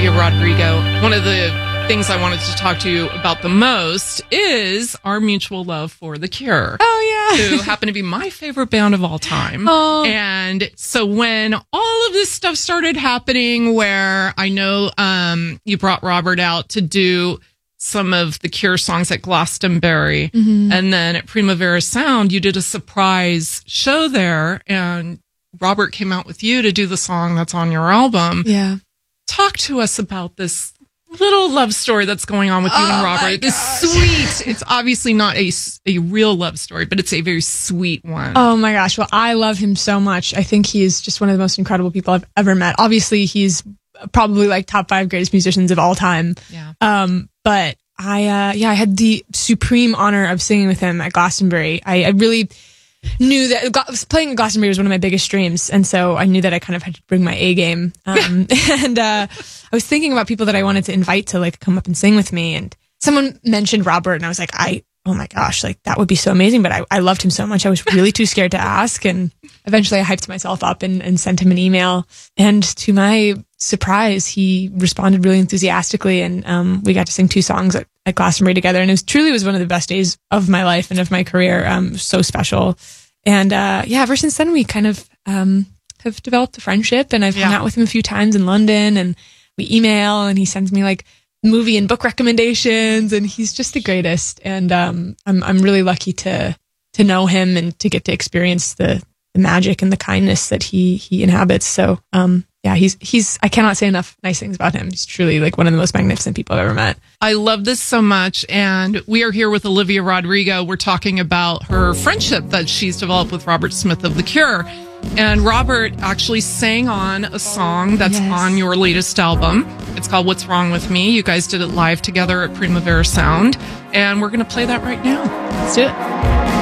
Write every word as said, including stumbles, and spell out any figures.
Olivia Rodrigo. One of the things I wanted to talk to you about the most is our mutual love for The Cure. Oh, yeah. Who happen to be my favorite band of all time. Oh. And so when all of this stuff started happening, where I know um, you brought Robert out to do some of the Cure songs at Glastonbury, mm-hmm. and then at Primavera Sound, you did a surprise show there, and Robert came out with you to do the song that's on your album. Yeah. Talk to us about this little love story that's going on with you oh and Robert. This sweet, it's obviously not a, a real love story, but it's a very sweet one. Oh my gosh. Well, I love him so much. I think he's just one of the most incredible people I've ever met. Obviously, he's probably like top five greatest musicians of all time. Yeah. Um, but I, uh, yeah, I had the supreme honor of singing with him at Glastonbury. I, I really knew that playing at Glastonbury was one of my biggest dreams. And so I knew that I kind of had to bring my A game. Um, and, uh, I was thinking about people that I wanted to invite to like come up and sing with me. And someone mentioned Robert, and I was like, I, oh my gosh, like that would be so amazing. But I, I loved him so much. I was really too scared to ask. And eventually I hyped myself up and, and sent him an email. And to my surprise, he responded really enthusiastically. And, um, we got to sing two songs at, at Glastonbury together. And it was truly was one of the best days of my life and of my career. Um, so special. And, uh, yeah, ever since then we kind of, um, have developed a friendship, and I've yeah. hung out with him a few times in London, and we email, and he sends me like movie and book recommendations, and he's just the greatest. And um, I'm I'm really lucky to to know him and to get to experience the, the magic and the kindness that he he inhabits. So um, yeah, he's he's I cannot say enough nice things about him. He's truly like one of the most magnificent people I've ever met. I love this so much, and we are here with Olivia Rodrigo. We're talking about her friendship that she's developed with Robert Smith of The Cure. And Robert actually sang on a song that's yes. on your latest album. It's called What's Wrong With Me. You guys did it live together at Primavera Sound. And we're going to play that right now. Let's do it.